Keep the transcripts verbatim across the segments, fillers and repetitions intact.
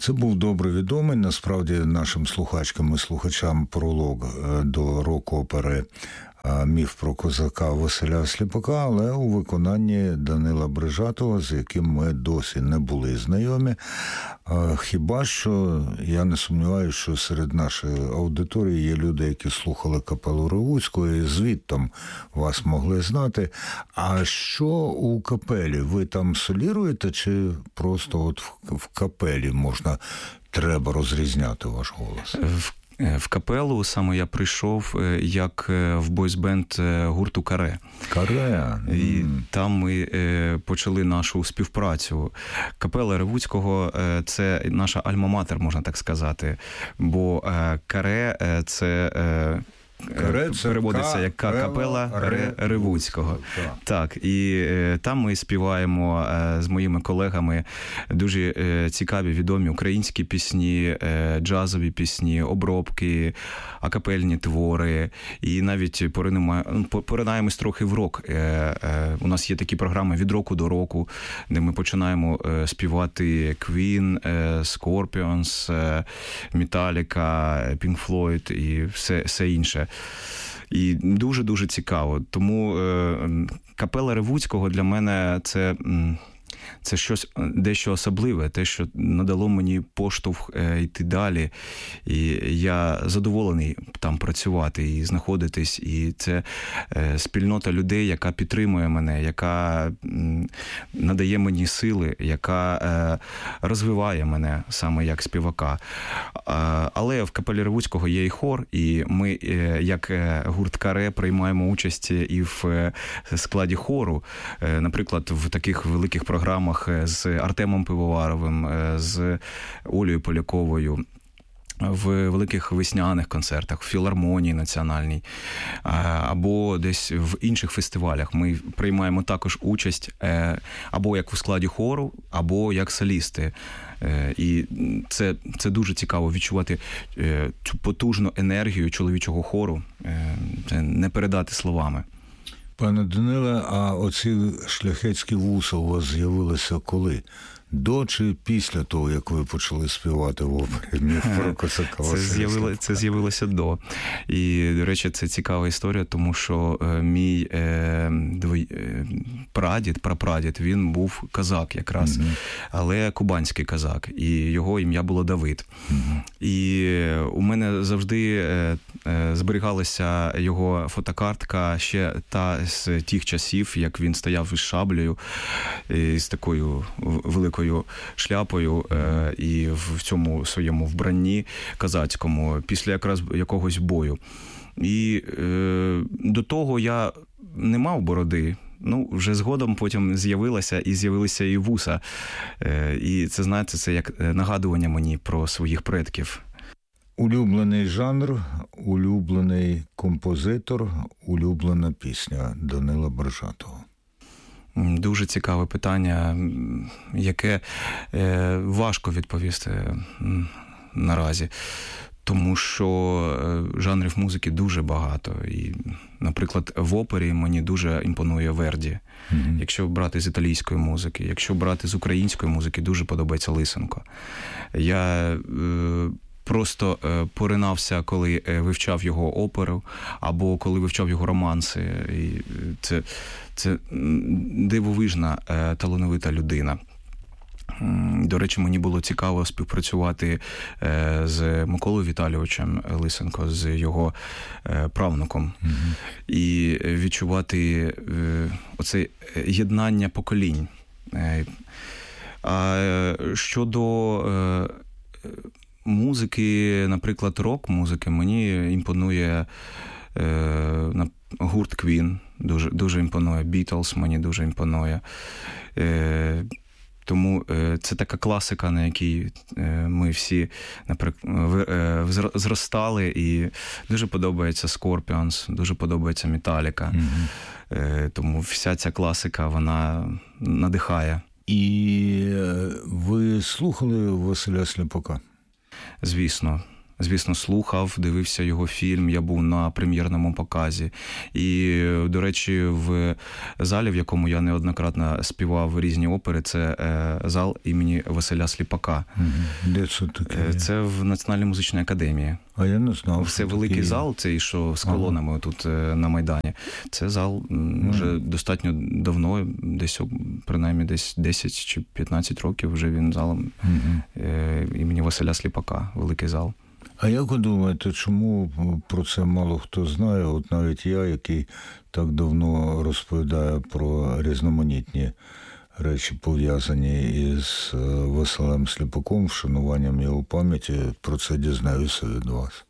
Це був добре відомий, насправді, нашим слухачкам і слухачам пролог до рок-опери «Міф про козака» Василя Сліпака, але у виконанні Данила Брижатова, з яким ми досі не були знайомі. Хіба що, я не сумніваюся, що серед нашої аудиторії є люди, які слухали капелу Ревуцького і звідтам вас могли знати. А що у капелі? Ви там соліруєте чи просто от в капелі можна, треба розрізняти ваш голос? В капелу саме я прийшов як в бойсбенд гурту «Каре». «Каре». І там ми почали нашу співпрацю. Капела Ревуцького – це наша альма-матер, можна так сказати. Бо «Каре» – це... Каре, це переводиться як капела Ре Ревуцького. Так. так, і е, там ми співаємо е, з моїми колегами дуже е, цікаві, відомі українські пісні, е, джазові пісні, обробки, акапельні твори. І навіть поринаємось трохи в рок. Е, е, у нас є такі програми «Від року до року», де ми починаємо е, співати Queen, е, Scorpions, е, Metallica, Pink Floyd і все, все інше. І дуже-дуже цікаво. Тому е, капела Ревуцького для мене це, це щось дещо особливе, те, що надало мені поштовх е, йти далі. І я задоволений там працювати і знаходитись. І це е, спільнота людей, яка підтримує мене, яка м, надає мені сили, яка е, розвиває мене саме як співака. А, але в капелі Ревуцького є і хор, і ми, е, як гурт «Каре», приймаємо участь і в е, складі хору. Е, наприклад, в таких великих програмах з Артемом Пивоваровим, з Олею Поляковою, в великих весняних концертах, в філармонії національній, або десь в інших фестивалях. Ми приймаємо також участь або як у складі хору, або як солісти. І це, це дуже цікаво відчувати цю потужну енергію чоловічого хору. Це не передати словами. Пане Даниле, а оці шляхетські вуса у вас з'явилися коли? До чи після того, як ви почали співати в опері «Міф про козака»? Це, з'явило, це з'явилося до. І, до речі, це цікава історія, тому що е, мій е, двой, е, прадід, прапрадід, він був козак якраз, mm-hmm. але кубанський козак, і його ім'я було Давид. Mm-hmm. І у мене завжди е, е, зберігалася його фотокартка ще та з тих часів, як він стояв із шаблею, і з такою великою шляпою е, і в цьому своєму вбранні козацькому після якраз якогось бою. І е, до того я не мав бороди. Ну, вже згодом потім з'явилася і з'явилися і вуса. Е, і це, знаєте, це як нагадування мені про своїх предків. Улюблений жанр, улюблений композитор, улюблена пісня Данила Брижатова. Дуже цікаве питання, яке е, важко відповісти наразі, тому що жанрів музики дуже багато. І, наприклад, в опері мені дуже імпонує Верді. Mm-hmm. Якщо брати з італійської музики, якщо брати з української музики, дуже подобається Лисенко. Я... Е, Просто поринався, коли вивчав його оперу, або коли вивчав його романси. І це, це дивовижна, талановита людина. До речі, мені було цікаво співпрацювати з Миколою Віталійовичем Лисенко, з його правнуком. Mm-hmm. І відчувати оце єднання поколінь. А щодо музики, наприклад, рок-музики, мені імпонує е, гурт Queen, дуже, дуже імпонує, Beatles мені дуже імпонує. Е, тому е, це така класика, на якій е, ми всі наприклад, е, зростали, і дуже подобається Scorpions, дуже подобається Metallica. Mm-hmm. Е, тому вся ця класика, вона надихає. І ви слухали Василя Сліпака? Звісно, звісно, слухав, дивився його фільм, я був на прем'єрному показі. І, до речі, в залі, в якому я неоднократно співав різні опери, це зал імені Василя Сліпака. Де це таке? Це в Національній музичній академії. А я не знав. Це великий такі... зал, цей, що з колонами ага. тут на Майдані. Це зал ага. вже достатньо давно, десь, принаймні, десь десять чи п'ятнадцять років вже він залом ага. імені Василя Сліпака, великий зал. А як ви думаєте, чому про це мало хто знає? От навіть я, який так давно розповідає про різноманітні речі, пов'язані із Василем Сліпаком, вшануванням його пам'яті, про це дізнаюся від вас.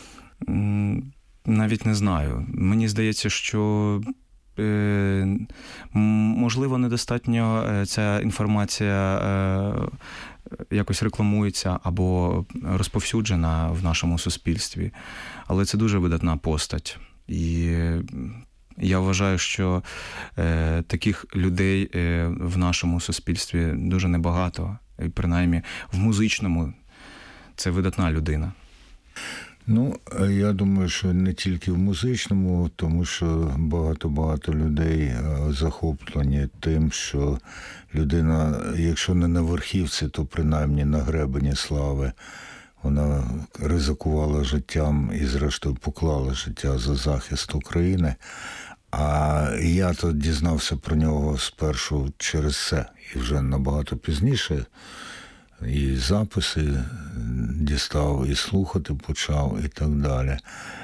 Навіть не знаю. Мені здається, що е, можливо недостатньо ця інформація е, якось рекламується або розповсюджена в нашому суспільстві. Але це дуже видатна постать. І я вважаю, що е, таких людей е, в нашому суспільстві дуже небагато. І принаймні в музичному це видатна людина. Ну, я думаю, що не тільки в музичному, тому що багато-багато людей захоплені тим, що людина, якщо не на верхівці, то принаймні на гребені слави. Вона ризикувала життям і, зрештою, поклала життя за захист України. А я то дізнався про нього спершу через це, і вже набагато пізніше і записи дістав, і слухати почав, і так далі.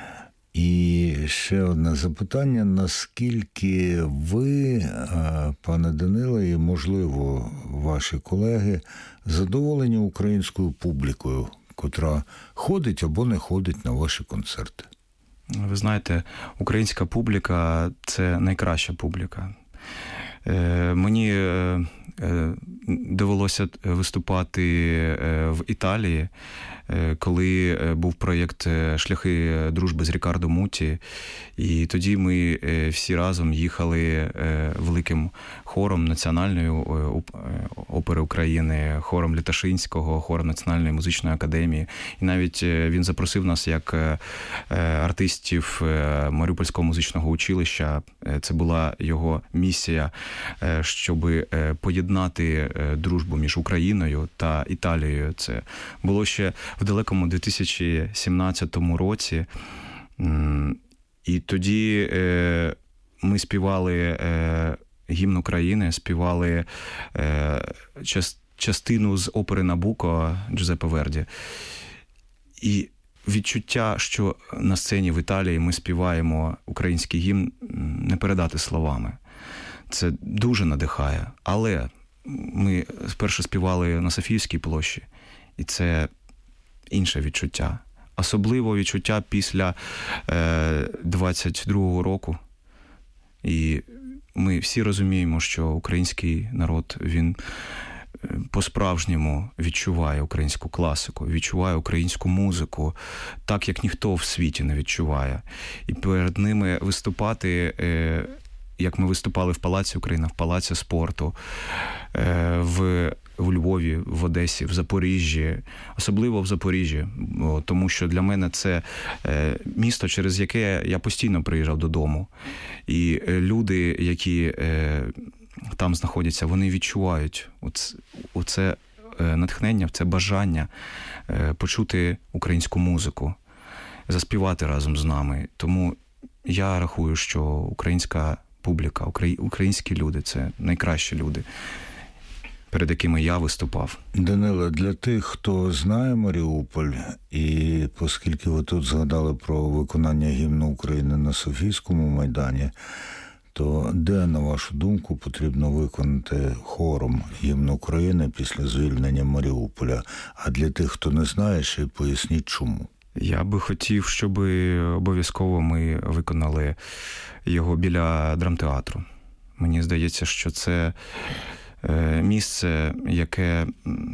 І ще одне запитання. Наскільки ви, пане Даниле, і, можливо, ваші колеги, задоволені українською публікою, котра ходить або не ходить на ваші концерти? Ви знаєте, українська публіка – це найкраща публіка. Мені довелося виступати в Італії, коли був проєкт «Шляхи дружби» з Рікардо Муті. І тоді ми всі разом їхали великим хором Національної опери України, хором Літашинського, хором Національної музичної академії. І навіть він запросив нас як артистів Маріупольського музичного училища. Це була його місія, щоб поєднати дружбу між Україною та Італією. Це було ще в далекому дві тисячі сімнадцятому році. І тоді ми співали гімн України, співали частину з опери «Набуко» Джузеппе Верді. І відчуття, що на сцені в Італії ми співаємо український гімн, не передати словами. Це дуже надихає. Але ми спершу співали на Софіївській площі, і це інше відчуття. Особливо відчуття після е, двадцять другого року. І ми всі розуміємо, що український народ, він по-справжньому відчуває українську класику, відчуває українську музику, так, як ніхто в світі не відчуває. І перед ними виступати, е, як ми виступали в Палаці Україна, в Палаці спорту, е, в у Львові, в Одесі, в Запоріжжі, особливо в Запоріжжі, тому що для мене це місто, через яке я постійно приїжджав додому. І люди, які там знаходяться, вони відчувають оце натхнення, це бажання почути українську музику, заспівати разом з нами. Тому я рахую, що українська публіка, українські люди – це найкращі люди, перед якими я виступав. Даниле, для тих, хто знає Маріуполь, і оскільки ви тут згадали про виконання гімну України на Софійському майдані, то де, на вашу думку, потрібно виконати хором гімн України після звільнення Маріуполя? А для тих, хто не знає, ще й поясніть, чому. Я би хотів, щоб обов'язково ми виконали його біля драмтеатру. Мені здається, що це місце, яке,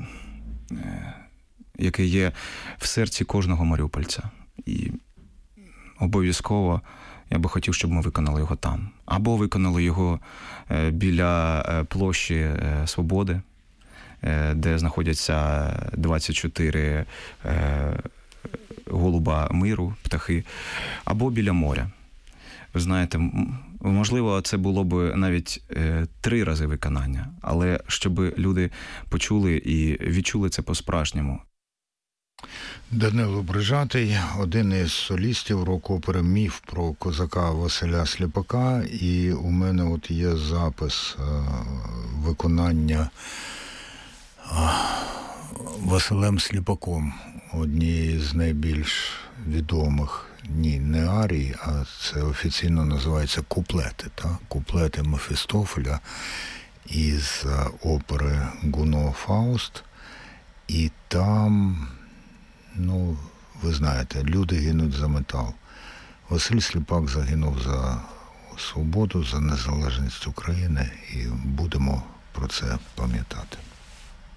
яке є в серці кожного маріупольця. І обов'язково я би хотів, щоб ми виконали його там. Або виконали його біля площі Свободи, де знаходяться двадцять чотири голуба миру, птахи, або біля моря. Ви знаєте, можливо, це було б навіть е, три рази виконання, але щоб люди почули і відчули це по-справжньому. Данило Брижатий, один із солістів рок-опери «Міф про козака Василя Сліпака». І у мене от є запис е, виконання е, Василем Сліпаком, однієї з найбільш відомих, ні, не арій, а це офіційно називається куплети, та? Куплети Мефістофеля із опери Гуно «Фауст». І там, ну, ви знаєте, люди гинуть за метал. Василь Сліпак загинув за свободу, за незалежність України, і будемо про це пам'ятати.